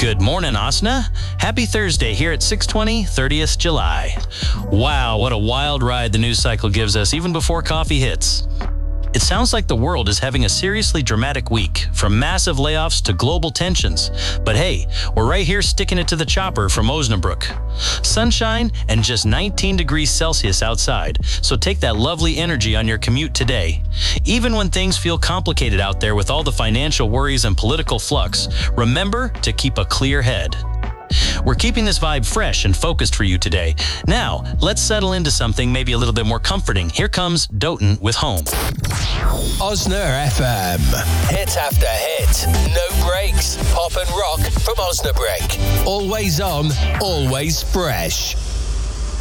Good morning, Asna. Happy Thursday here at 6:20, 30th July. Wow, what a wild ride the news cycle gives us even before coffee hits. It sounds like the world is having a seriously dramatic week, from massive layoffs to global tensions. But hey, we're right here sticking it to the chopper from Osnabrück. Sunshine and just 19 degrees Celsius outside, so take that lovely energy on your commute today. Even when things feel complicated out there with all the financial worries and political flux, remember to keep a clear head. We're keeping this vibe fresh and focused for you today. Now, let's settle into something maybe a little bit more comforting. Here comes Doten with Home. Osna FM. Hit after hit. No breaks. Pop and rock from Osnabrück. Always on, always fresh.